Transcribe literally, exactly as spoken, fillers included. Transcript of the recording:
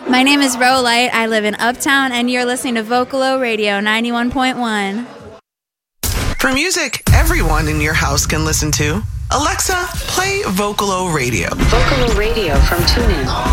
My name is Ro Light. I live in Uptown, and you're listening to Vocalo Radio ninety-one point one. For music everyone in your house can listen to, Alexa, play Vocalo Radio. Vocalo Radio from TuneIn.